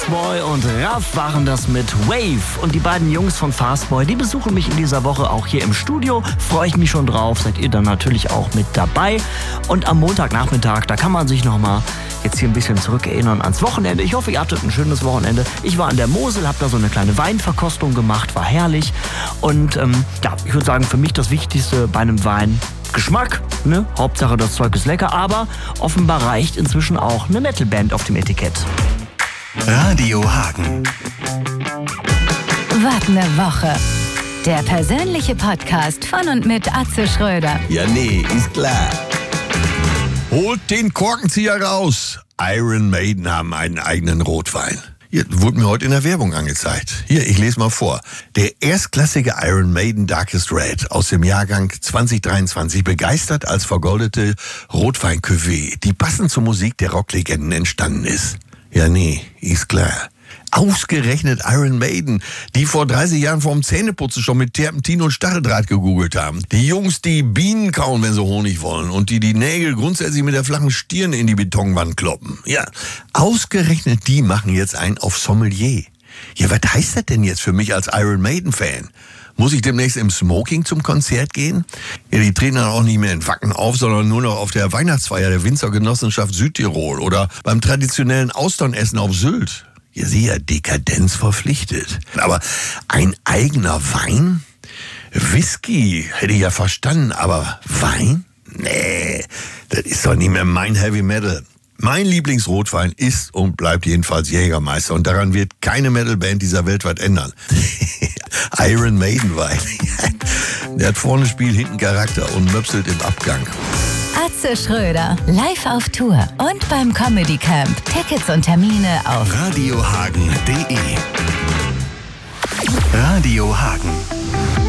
Fastboy und Raff waren das mit Wave. Und die beiden Jungs von Fastboy, die besuchen mich in dieser Woche auch hier im Studio. Freue ich mich schon drauf. Seid ihr dann natürlich auch mit dabei. Und am Montagnachmittag, da kann man sich nochmal jetzt hier ein bisschen zurückerinnern ans Wochenende. Ich hoffe, ihr hattet ein schönes Wochenende. Ich war an der Mosel, habe da so eine kleine Weinverkostung gemacht, war herrlich. Und ich würde sagen, für mich das Wichtigste bei einem Wein: Geschmack, ne? Hauptsache das Zeug ist lecker, aber offenbar reicht inzwischen auch eine Metalband auf dem Etikett. Radio Hagen. Was ne Woche. Der persönliche Podcast von und mit Atze Schröder. Ja, nee, ist klar. Holt den Korkenzieher raus. Iron Maiden haben einen eigenen Rotwein. Hier wurde mir heute in der Werbung angezeigt. Hier, ich lese mal vor. Der erstklassige Iron Maiden Darkest Red aus dem Jahrgang 2023 begeistert als vergoldete Rotwein-Cuvée, die passend zur Musik der Rocklegenden entstanden ist. Ja, nee, ist klar. Ausgerechnet Iron Maiden, die vor 30 Jahren vorm Zähneputzen schon mit Terpentin und Stacheldraht gegoogelt haben. Die Jungs, die Bienen kauen, wenn sie Honig wollen und die Nägel grundsätzlich mit der flachen Stirn in die Betonwand kloppen. Ja, ausgerechnet die machen jetzt einen auf Sommelier. Ja, was heißt das denn jetzt für mich als Iron Maiden-Fan? Muss ich demnächst im Smoking zum Konzert gehen? Ja, die treten dann auch nicht mehr in Wacken auf, sondern nur noch auf der Weihnachtsfeier der Winzergenossenschaft Südtirol oder beim traditionellen Austernessen auf Sylt. Ja, sie ja Dekadenz verpflichtet. Aber ein eigener Wein? Whisky hätte ich ja verstanden, aber Wein? Nee, das ist doch nicht mehr mein Heavy Metal. Mein Lieblingsrotwein ist und bleibt jedenfalls Jägermeister. Und daran wird keine Metalband dieser Welt was ändern. Iron Maiden Wein. Der hat vorne Spiel, hinten Charakter und möpselt im Abgang. Atze Schröder, live auf Tour und beim Comedy Camp. Tickets und Termine auf radiohagen.de. Radio Hagen.